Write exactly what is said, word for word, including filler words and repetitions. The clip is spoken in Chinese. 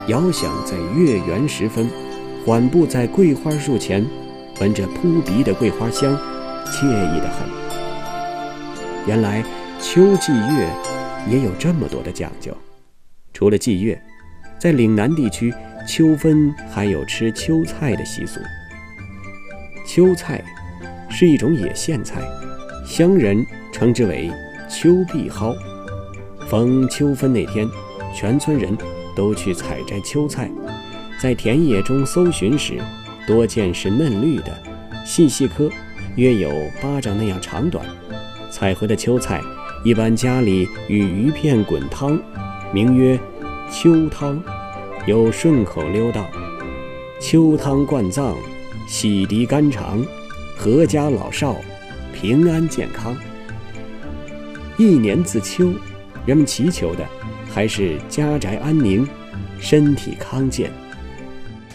遥想在月圆时分，缓步在桂花树前，闻着扑鼻的桂花香，惬意得很。原来秋祭月也有这么多的讲究。除了祭月，在岭南地区，秋分还有吃秋菜的习俗。秋菜是一种野苋菜，乡人称之为秋碧蒿。逢秋分那天，全村人都去采摘秋菜，在田野中搜寻时，多见是嫩绿的，细细颗，约有巴掌那样长短。采回的秋菜一般家里与鱼片滚汤，名曰秋汤，有顺口溜道：秋汤灌脏，洗涤肝肠，阖家老少平安健康。一年自秋，人们祈求的还是家宅安宁，身体康健。